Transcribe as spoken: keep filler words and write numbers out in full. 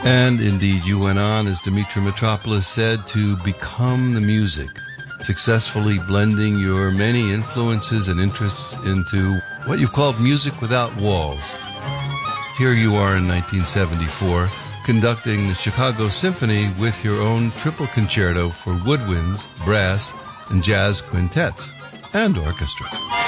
And indeed, you went on, as Dimitri Mitropoulos said, to become the music, successfully blending your many influences and interests into what you've called music without walls. Here you are in nineteen seventy-four, conducting the Chicago Symphony with your own triple concerto for woodwinds, brass, and jazz quintets, and orchestra.